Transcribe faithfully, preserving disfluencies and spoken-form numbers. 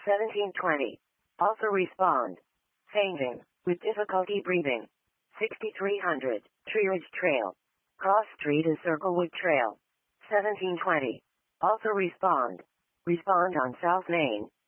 seventeen twenty. Also respond. Fainting, with difficulty breathing. sixty-three hundred. Tree Ridge Trail. Cross Street and Circlewood Trail. seventeen twenty. Also respond. Respond on South Main.